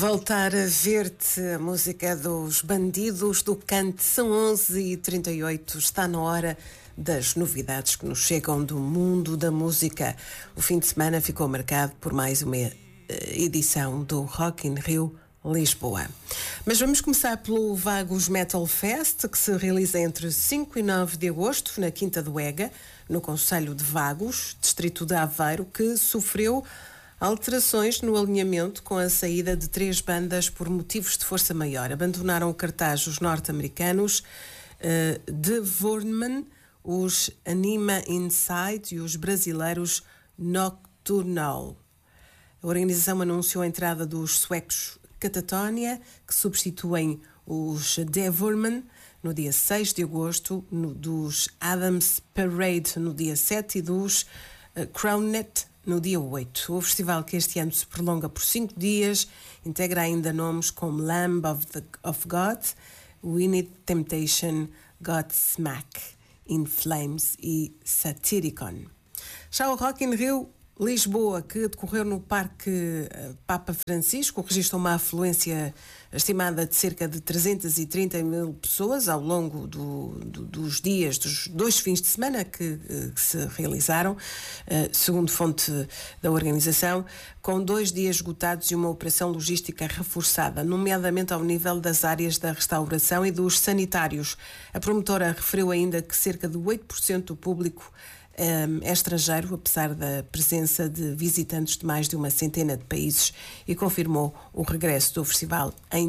Voltar a ver-te, a música dos Bandidos do Cante, são 11h38, está na hora das novidades que nos chegam do mundo da música. O fim de semana ficou marcado por mais uma edição do Rock in Rio Lisboa. Mas vamos começar pelo Vagos Metal Fest, que se realiza entre 5 e 9 de agosto, na Quinta do Ega, no concelho de Vagos, distrito de Aveiro, que sofreu alterações no alinhamento com a saída de 3 bandas por motivos de força maior. Abandonaram o cartaz os norte-americanos The Vorman, os Anima Inside e os brasileiros Nocturnal. A organização anunciou a entrada dos suecos Catatonia, que substituem os The Vorman no dia 6 de agosto, dos Adams Parade no dia 7 e dos Crownnet no dia 8. O festival, que este ano se prolonga por 5 dias, integra ainda nomes como Lamb of God, We Need Temptation, Godsmack, In Flames e Satyricon. Já o Rock in Rio Lisboa, que decorreu no Parque Papa Francisco, registrou uma afluência estimada de cerca de 330 mil pessoas ao longo dos dias, dos 2 fins de semana que se realizaram, segundo fonte da organização, com 2 dias esgotados e uma operação logística reforçada, nomeadamente ao nível das áreas da restauração e dos sanitários. A promotora referiu ainda que cerca de 8% do público é estrangeiro, apesar da presença de visitantes de mais de uma centena de países, e confirmou o regresso do festival em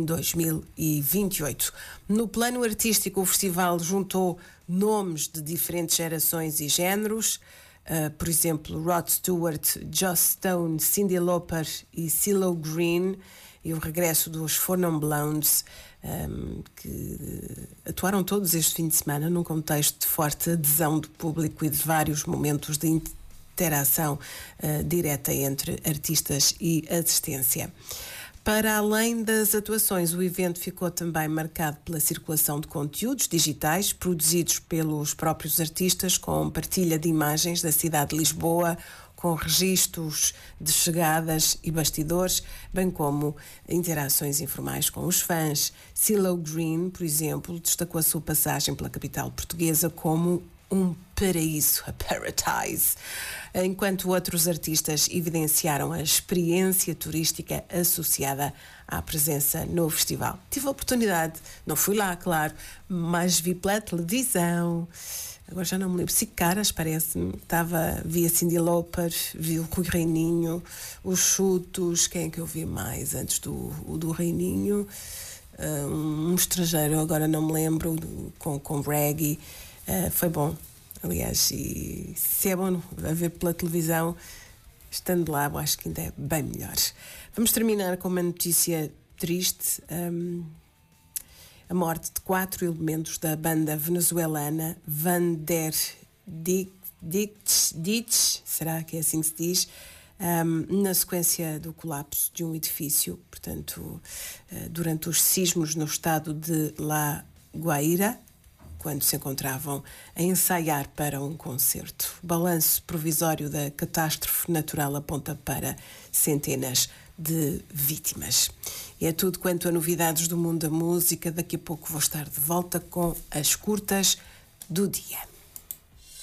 2028. No plano artístico, o festival juntou nomes de diferentes gerações e géneros, por exemplo, Rod Stewart, Joss Stone, Cyndi Lauper e CeeLo Green, e o regresso dos Four Non Blondes, que atuaram todos este fim de semana num contexto de forte adesão do público e de vários momentos de interação direta entre artistas e assistência. Para além das atuações, o evento ficou também marcado pela circulação de conteúdos digitais produzidos pelos próprios artistas, com partilha de imagens da cidade de Lisboa, com registros de chegadas e bastidores, bem como interações informais com os fãs. CeeLo Green, por exemplo, destacou a sua passagem pela capital portuguesa como um paraíso, a paradise, enquanto outros artistas evidenciaram a experiência turística associada à presença no festival. Tive a oportunidade, não fui lá, claro, mas vi pela televisão. Agora já não me lembro, Caras, parece-me, vi a Cyndi Lauper, vi o Rui Reininho, os Chutos, quem é que eu vi mais antes do Reininho? Um estrangeiro, agora não me lembro, com reggae. Foi bom, aliás, e se é bom a ver pela televisão, estando lá, eu acho que ainda é bem melhor. Vamos terminar com uma notícia triste. A morte de 4 elementos da banda venezuelana Van der Ditch, será que é assim que se diz, na sequência do colapso de um edifício, portanto, durante os sismos no estado de La Guaira, quando se encontravam a ensaiar para um concerto. O balanço provisório da catástrofe natural aponta para centenas de vítimas. E é tudo quanto a novidades do mundo da música. Daqui a pouco vou estar de volta com as curtas do dia.